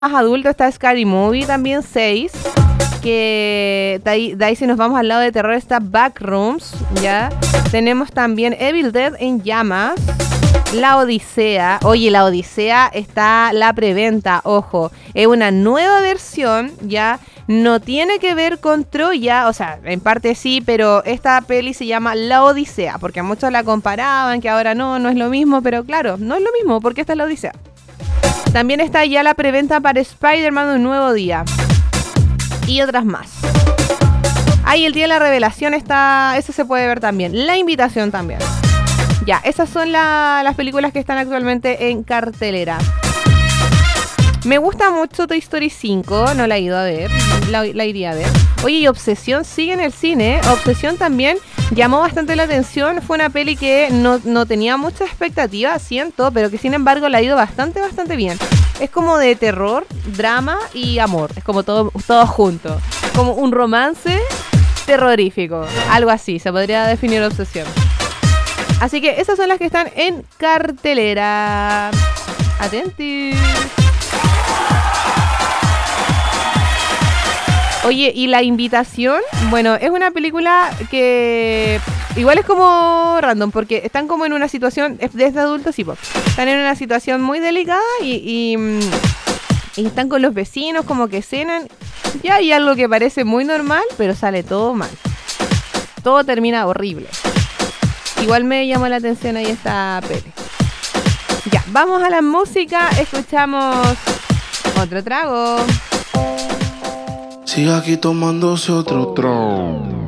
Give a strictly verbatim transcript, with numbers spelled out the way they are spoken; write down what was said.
más adulto está Scary Movie, también seis. Que de ahí, de ahí si nos vamos al lado de terror está Backrooms, ¿ya? Tenemos también Evil Dead en llamas. La Odisea. Oye, La Odisea está la preventa, ojo. Es una nueva versión, ¿ya? No tiene que ver con Troya, o sea, en parte sí, pero esta peli se llama La Odisea, porque muchos la comparaban, que ahora no, no es lo mismo, pero claro, no es lo mismo, porque esta es La Odisea. También está ya la preventa para Spider-Man Un Nuevo Día. Y otras más. Ahí el día de la revelación está, eso se puede ver también. La invitación también. Ya, esas son la, las películas que están actualmente en cartelera. Me gusta mucho Toy Story cinco, no la he ido a ver, la, la iría a ver. Oye, y Obsesión sigue en el cine. Obsesión también llamó bastante la atención. Fue una peli que no, no tenía mucha expectativa, siento, pero que sin embargo la ha ido bastante, bastante bien. Es como de terror, drama y amor. Es como todo, todo junto. Como un romance terrorífico. Algo así, se podría definir Obsesión. Así que esas son las que están en cartelera. Atentis. Oye, y La Invitación, bueno, es una película que igual es como random, porque están como en una situación, desde adultos sí, pues, están en una situación muy delicada y, y, y están con los vecinos, como que cenan, y hay algo que parece muy normal, pero sale todo mal. Todo termina horrible. Igual me llamó la atención ahí esta peli. Ya, vamos a la música, escuchamos otro trago. Sigue aquí tomándose otro trago.